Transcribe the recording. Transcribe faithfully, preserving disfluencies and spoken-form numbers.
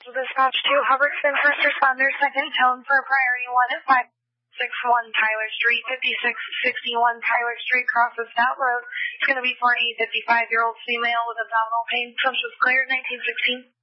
will dispatch to Hubbardston First Responders second tone for priority one at five sixty-one Tyler Street, fifty-six sixty-one Tyler Street, crosses Stout Road. It's going to be for a fifty-five-year-old female with abdominal pain. Social is clear, nineteen sixteen.